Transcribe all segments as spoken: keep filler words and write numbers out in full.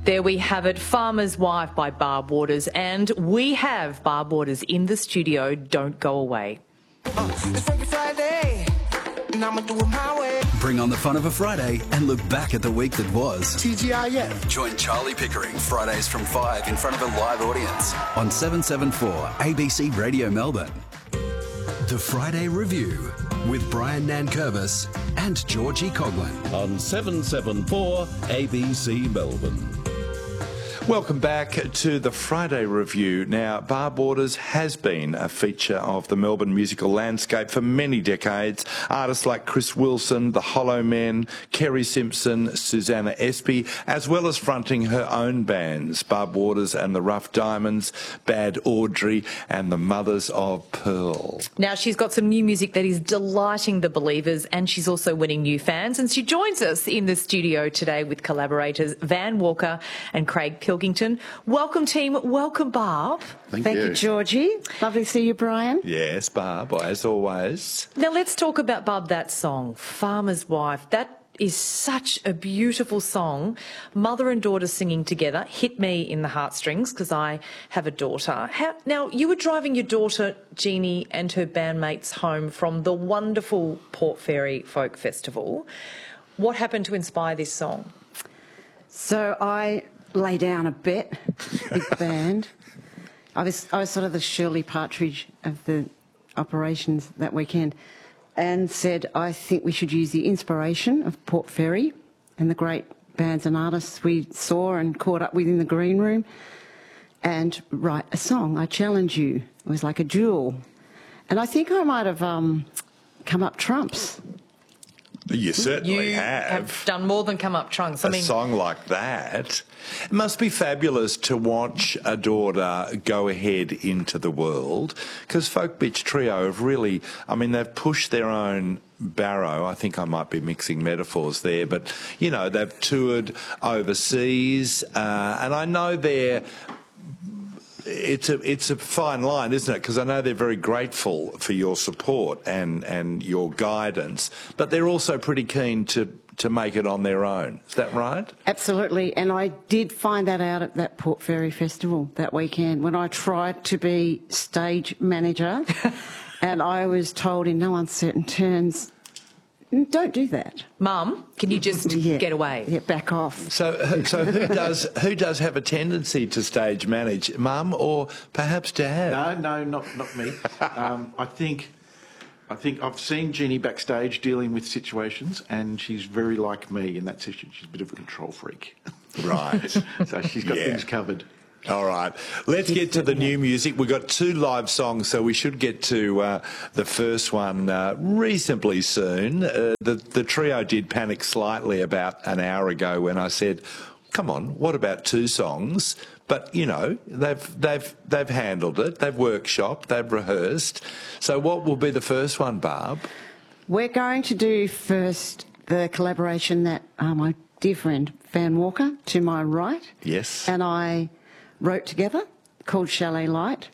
There we have it, Farmer's Wife by Barb Waters, and we have Barb Waters in the studio. Don't go away. Uh, it's Frankie Friday, and I'ma do it my way. Bring on the fun of a Friday and look back at the week that was. T G I F. Join Charlie Pickering Fridays from five in front of a live audience on seven seven four A B C Radio Melbourne. The Friday Review with Brian Nankervis and Georgie Coughlin on seven seven four A B C Melbourne. Welcome back to the Friday Review. Now, Barb Waters has been a feature of the Melbourne musical landscape for many decades. Artists like Chris Wilson, The Hollow Men, Kerry Simpson, Susanna Espy, as well as fronting her own bands, Barb Waters and the Rough Diamonds, Bad Audrey and the Mothers of Pearl. Now, she's got some new music that is delighting the believers, and she's also winning new fans. And she joins us in the studio today with collaborators Van Walker and Craig Pilkington. Welcome, team. Welcome, Barb. Thank, Thank you. you, Georgie. Lovely to see you, Brian. Yes, Barb, as always. Now, let's talk about, Barb, that song, Farmer's Wife. That is such a beautiful song. Mother and daughter singing together hit me in the heartstrings because I have a daughter. How, now, you were driving your daughter, Jeannie, and her bandmates home from the wonderful Port Fairy Folk Festival. What happened to inspire this song? So I lay down a bet, big band. I was I was sort of the Shirley Partridge of the operations that weekend, and said I think we should use the inspiration of Port Fairy and the great bands and artists we saw and caught up with in the green room, and write a song. I challenge you. It was like a duel, and I think I might have um, come up trumps. You certainly you have. have done more than come up trunks. I a mean, song like that. It must be fabulous to watch a daughter go ahead into the world, because Folk Bitch Trio have really, I mean, they've pushed their own barrow. I think I might be mixing metaphors there, but, you know, they've toured overseas, uh, and I know they're It's a it's a fine line, isn't it? Because I know they're very grateful for your support and, and your guidance, but they're also pretty keen to, to make it on their own. Is that right? Absolutely, and I did find that out at that Port Fairy Festival that weekend when I tried to be stage manager, and I was told in no uncertain terms, don't do that. Mum, can you just yeah. get away? Yeah, back off. So, so who does who does have a tendency to stage manage, Mum or perhaps Dad? No, no, not not me. um, I think, I think I've seen Jeannie backstage dealing with situations, and she's very like me in that situation. She's a bit of a control freak. Right. So she's got Yeah. things covered. All right, let's get to the new music. We've got two live songs, so we should get to uh, the first one uh, reasonably soon. Uh, the, the trio did panic slightly about an hour ago when I said, come on, what about two songs? But, you know, they've, they've, they've handled it, they've workshopped, they've rehearsed. So what will be the first one, Barb? We're going to do first the collaboration that uh, my dear friend Van Walker, to my right, Yes. and I wrote together, called Chalet Light.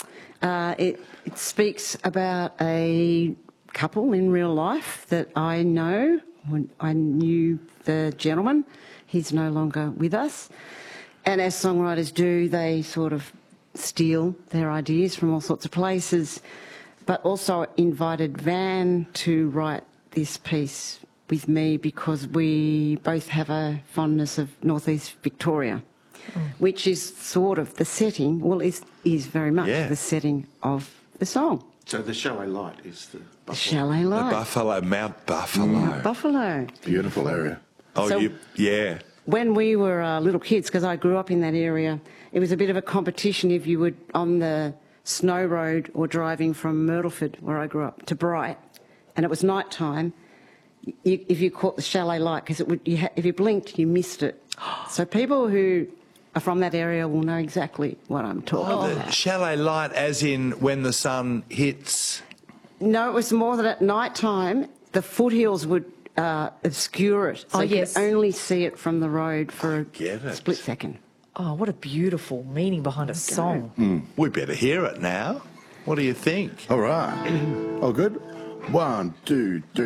Uh, it, it speaks about a couple in real life that I know. When I knew the gentleman. He's no longer with us. And as songwriters do, they sort of steal their ideas from all sorts of places, but also invited Van to write this piece with me because we both have a fondness of northeast Victoria. Mm. Which is sort of the setting, well, is is very much Yeah. the setting of the song. So the Chalet Light is the The Buffalo. Chalet The Light. Buffalo, Mount Buffalo. Mount Buffalo. Beautiful area. Oh, So- you, yeah. When we were uh, little kids, because I grew up in that area, it was a bit of a competition if you were on the snow road or driving from Myrtleford, where I grew up, to Bright, and it was night time. You, if you caught the Chalet Light, because it would, you ha- if you blinked, you missed it. So people who are from that area will know exactly what I'm talking Oh, the about. chalet light, as in when the sun hits. No, it was more that at night time, the foothills would uh, obscure it. So Oh, you yes. could only see it from the road for a get it. split second. Oh, what a beautiful meaning behind a song. We better hear it now. What do you think? All right. All good? One, two, three.